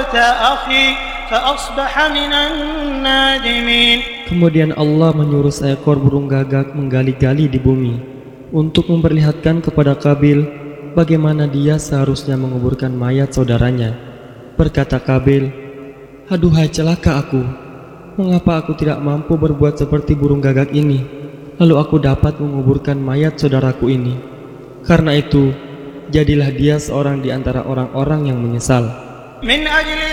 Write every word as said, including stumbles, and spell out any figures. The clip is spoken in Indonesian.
قتلت أخي فأصبح من النادمين. Kemudian Allah menyuruh seekor burung gagak menggali-gali di bumi untuk memperlihatkan kepada Qabil bagaimana dia seharusnya menguburkan mayat saudaranya. Berkata Qabil, "Aduhai celaka aku, mengapa aku tidak mampu berbuat seperti burung gagak ini, lalu aku dapat menguburkan mayat saudaraku ini." Karena itu, jadilah dia seorang di antara orang-orang yang menyesal. من أجل